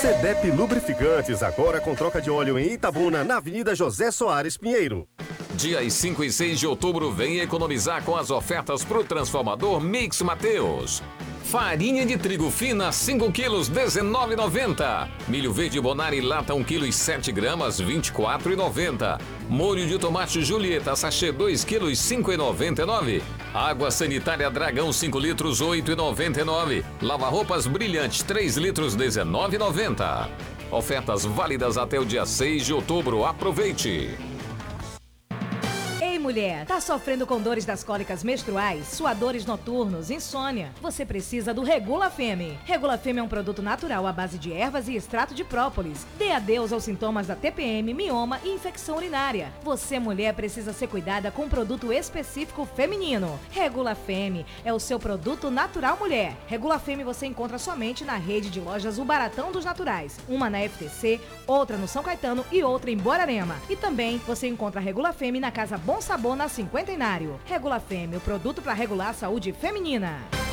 CDEP Lubrificantes, agora com troca de óleo em Itabuna, na Avenida José Soares Pinheiro. Dias 5 e 6 de outubro, vem economizar com as ofertas pro transformador Mix Mateus. Farinha de trigo fina 5 quilos, R$19,90. Milho verde Bonari lata 1 kg e 7 gramas, R$24,90. Molho de tomate Julieta sachê 2 quilos, R$5,99. Água sanitária Dragão 5 litros, R$8,99. Lava-roupas Brilhante 3 litros, R$19,90. Ofertas válidas até o dia 6 de outubro. Aproveite! Ei, mulher, tá sofrendo com dores das cólicas menstruais, suadores noturnos, insônia? Você precisa do Regula Femme. Regula Femme é um produto natural à base de ervas e extrato de própolis. Dê adeus aos sintomas da TPM, mioma e infecção urinária. Você, mulher, precisa ser cuidada com um produto específico feminino. Regula Femme é o seu produto natural mulher. Regula Femme você encontra somente na rede de lojas O Baratão dos Naturais. Uma na FTC, outra no São Caetano e outra em Borarema. E também você encontra a Regula Femme na Casa Bom Sabor, na Cinquentenário. Regula Femme, o produto para regular a saúde feminina.